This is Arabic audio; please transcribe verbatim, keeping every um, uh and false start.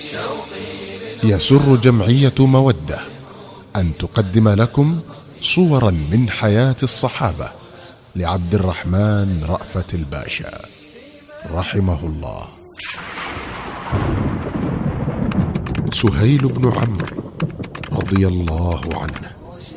يسر جمعية مودة أن تقدم لكم صورا من حياة الصحابة لعبد الرحمن رأفت الباشا رحمه الله. سهيل بن عمرو رضي الله عنه